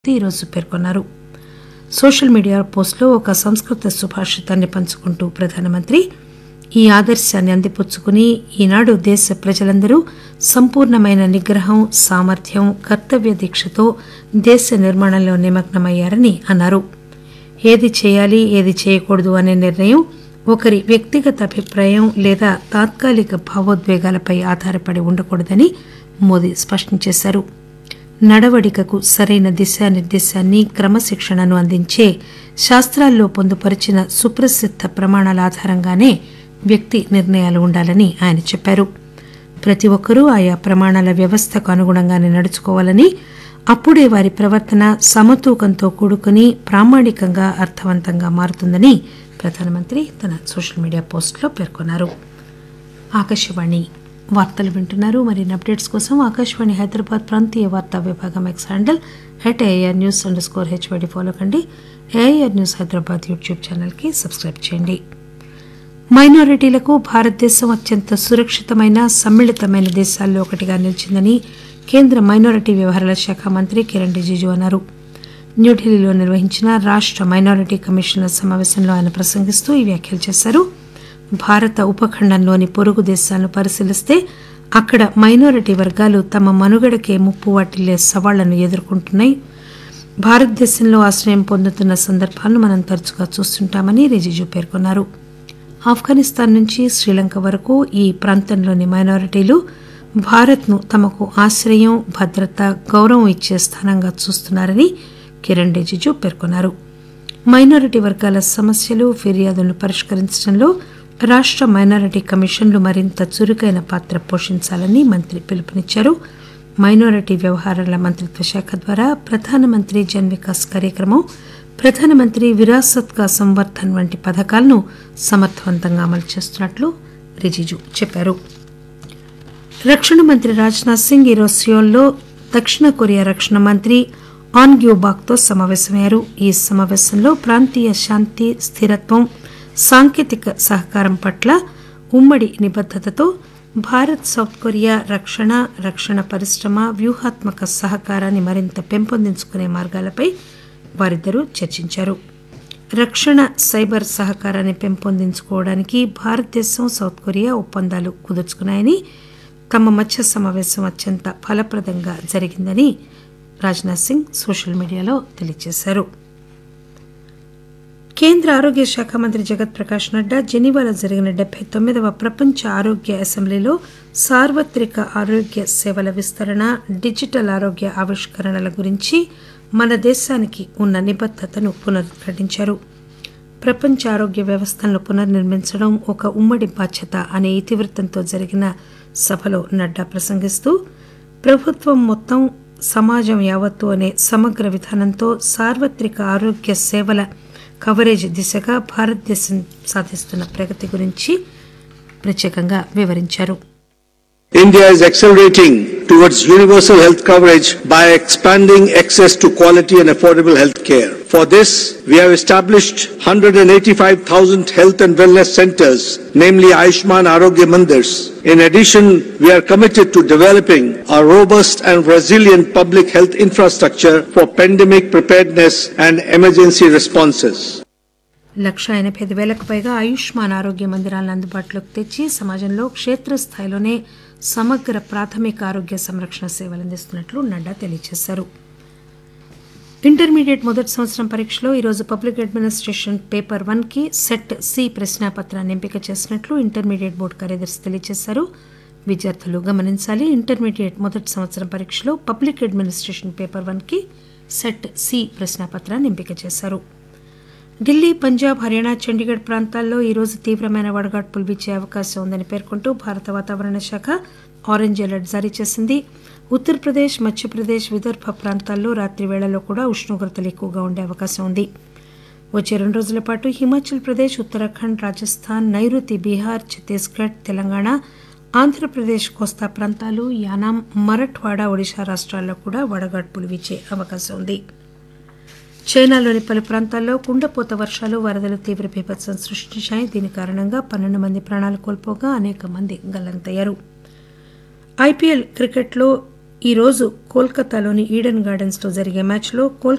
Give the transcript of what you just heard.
ఈరోజు పేర్కొన్నారు. Social media పోస్టులో ఒక సంస్కృత సుభాషితాన్ని పంచుకుంటూ ప్రధానమంత్రి ఈ ఆదర్శాన్ని అందిపుచ్చుకుని ఈనాడు దేశ ప్రజలందరూ సంపూర్ణమైన నిగ్రహం, సామర్థ్యం, కర్తవ్య దీక్షతో దేశ నిర్మాణంలో నిమగ్నమయ్యారని అన్నారు. ఏది చేయాలి, ఏది చేయకూడదు అనే నిర్ణయం ఒకరి వ్యక్తిగత అభిప్రాయం లేదా తాత్కాలిక భావోద్వేగాలపై ఆధారపడి ఉండకూడదని మోదీ స్పష్టం చేశారు. నడవడికకు సరైన దిశానిర్దేశాన్ని, క్రమశిక్షణను అందించే శాస్త్రాల్లో పొందుపరిచిన సుప్రసిద్ధ ప్రమాణాల ఆధారంగానే వ్యక్తి నిర్ణయాలు ఉండాలని ఆయన చెప్పారు. ప్రతి ఒక్కరూ ఆయా ప్రమాణాల వ్యవస్థకు అనుగుణంగానే నడుచుకోవాలని, అప్పుడే వారి ప్రవర్తన సమతూకంతో కూడుకుని ప్రామాణికంగా, అర్థవంతంగా మారుతుందని ప్రధానమంత్రి తన సోషల్ మీడియా పోస్టులో పేర్కొన్నారు. ఆకాశవాణి వార్తలు వింటున్నారు. మరిన్ని అప్డేట్స్ కోసం ఆకాశవాణి హైదరాబాద్ ప్రాంతీయ వార్తా విభాగం ఎక్స్ హ్యాండిల్ @AIRnews_HYD ఫాలో కండి. AIR న్యూస్ హైదరాబాద్ యూట్యూబ్ ఛానల్కి సబ్స్క్రైబ్ చేయండి. మైనారిటీలకు భారతదేశం అత్యంత సురక్షితమైన, సమ్మిళితమైన దేశాల్లో ఒకటిగా నిలిచిందని కేంద్ర మైనారిటీ వ్యవహారాల శాఖ మంత్రి కిరణ్ రిజిజు అన్నారు. న్యూఢిల్లీలో నిర్వహించిన రాష్ట మైనారిటీ కమిషన్ల సమావేశంలో ఆయన ప్రసంగిస్తూ ఈ వ్యాఖ్యలు చేశారు. భారత ఉపఖండంలోని పొరుగు దేశాలను పరిశీలిస్తే అక్కడ మైనారిటీ వర్గాలు తమ మనుగడకే ముప్పు వాటిల్లే సవాళ్లను ఎదుర్కొంటున్నాయి. భారతదేశంలో ఆశ్రయం పొందుతున్న సందర్భాలను మనం తరచుగా చూస్తుంటామని రిజిజు పేర్కొన్నారు. ఆఫ్ఘనిస్తాన్ నుంచి శ్రీలంక వరకు ఈ ప్రాంతంలోని మైనారిటీలు భారత్ను తమకు ఆశ్రయం, భద్రత, గౌరవం ఇచ్చే స్థానంగా చూస్తున్నారని కిరణ్ రిజిజు పేర్కొన్నారు. మైనారిటీ వర్గాల సమస్యలు, ఫిర్యాదులను పరిష్కరించడంలో రాష్ట మైనారిటీ కమిషన్లు మరింత చురుకైన పాత్ర పోషించాలని మంత్రి పిలుపునిచ్చారు. మైనారిటీ వ్యవహారాల మంత్రిత్వ శాఖ ద్వారా ప్రధానమంత్రి జన్ వికాస్ కార్యక్రమం, ప్రధానమంత్రి విరాసత్ కా సంవర్ధన్ వంటి పథకాలను సమర్థవంతంగా అమలు చేస్తున్నట్లు రిజిజు చెప్పారు. రక్షణ మంత్రి రాజ్నాథ్ సింగ్ ఈరోజు సియోల్లో దక్షిణ కొరియా రక్షణ మంత్రి ఆన్ గ్యూబాక్తో సమావేశమయ్యారు. ఈ సమావేశంలో ప్రాంతీయ శాంతి, స్థిరత్వం, సాంకేతిక సహకారం పట్ల ఉమ్మడి నిబద్దతతో భారత్ సౌత్ కొరియా రక్షణ పరిశ్రమ, వ్యూహాత్మక సహకారాన్ని మరింత పెంపొందించుకునే మార్గాలపై వారిద్దరూ చర్చించారు. రక్షణ, సైబర్ సహకారాన్ని పెంపొందించుకోవడానికి భారతదేశం, సౌత్ కొరియా ఒప్పందాలు కుదుర్చుకున్నాయని, తమ మధ్య సమావేశం అత్యంత ఫలప్రదంగా జరిగిందని రాజ్నాథ్ సింగ్ సోషల్ మీడియాలో తెలియజేశారు. కేంద్ర ఆరోగ్య శాఖ మంత్రి జగత్ ప్రకాష్ నడ్డా జెనీవాలో జరిగిన 79వ ప్రపంచ ఆరోగ్య అసెంబ్లీలో సార్వత్రిక ఆరోగ్య సేవల విస్తరణ, డిజిటల్ ఆరోగ్య ఆవిష్కరణల గురించి మన దేశానికి ఉన్న నిబద్దతను పునరుద్ఘాటించారు. ప్రపంచ ఆరోగ్య వ్యవస్థలను పునర్నిర్మించడం ఒక ఉమ్మడి బాధ్యత అనే ఇతివృత్తంతో జరిగిన సభలో నడ్డా ప్రసంగిస్తూ ప్రభుత్వం మొత్తం, సమాజం యావత్తు అనే సమగ్ర విధానంతో సార్వత్రిక ఆరోగ్య సేవల కవరేజ్ దిశగా భారతదేశం సాధిస్తున్న ప్రగతి గురించి ప్రత్యేకంగా వివరించారు. India is accelerating towards universal health coverage by expanding access to quality and affordable health care. For this, we have established 185,000 health and wellness centers, namely Ayushman Arogya Mandirs. In addition, we are committed to developing a robust and resilient public health infrastructure for pandemic preparedness and emergency responses. 1,85,000కు పైగా ఆయుష్మాన్ ఆరోగ్య మందిరాలను అందుబాటులోకి తెచ్చి సమాజంలో క్షేత్రస్థాయిలోనే సమగ్ర ప్రాథమిక ఆరోగ్య సంరక్షణ సేవలు అందిస్తున్నట్లు నడ్డా తెలియజేశారు. ఇంటర్మీడియట్ మొదటి సంవత్సరం పరీక్షలో ఈరోజు పబ్లిక్ అడ్మినిస్ట్రేషన్ పేపర్ 1కి సెట్ సి ప్రశ్నాపత్రాన్ని ఎంపిక చేసినట్లు ఇంటర్మీడియట్ బోర్డు కార్యదర్శి తెలియజేశారు. విద్యార్థులు గమనించాలి, ఇంటర్మీడియట్ మొదటి సంవత్సరం పరీక్షలో పబ్లిక్ అడ్మినిస్ట్రేషన్ పేపర్ 1కి సెట్ సి ప్రశ్నాపత్రాన్ని ఎంపిక చేశారు. ఢిల్లీ, పంజాబ్, హర్యానా, చండీగఢ్ ప్రాంతాల్లో ఈరోజు తీవ్రమైన వడగాడ్పులు వీచే అవకాశం ఉందని పేర్కొంటూ భారత వాతావరణ శాఖ ఆరెంజ్ అలర్ట్ జారీ చేసింది. ఉత్తరప్రదేశ్, మధ్యప్రదేశ్, విదర్భ ప్రాంతాల్లో రాత్రి వేళల్లో కూడా ఉష్ణోగ్రతలు ఎక్కువగా ఉండే అవకాశం ఉంది. వచ్చే 2 రోజుల పాటు హిమాచల్ ప్రదేశ్, ఉత్తరాఖండ్, రాజస్థాన్, నైరుతి బీహార్, ఛత్తీస్గఢ్, తెలంగాణ, ఆంధ్రప్రదేశ్ కోస్తా ప్రాంతాలు, యానాం, మరఠ్వాడా, ఒడిశా రాష్ట్రాల్లో కూడా వడగాడ్పులు వీచే అవకాశం ఉంది. చైనాలోని పలు ప్రాంతాల్లో కుండపోత వర్షాలు, వరదలు తీవ్ర బీభత్సం సృష్టించాయి. దీని కారణంగా 12 మంది ప్రాణాలు కోల్పోగా అనేక మంది గల్లంతయ్యారు. ఐపీఎల్ క్రికెట్లో ఈరోజు కోల్కతాలోని ఈడెన్ గార్డెన్స్లో జరిగే మ్యాచ్లో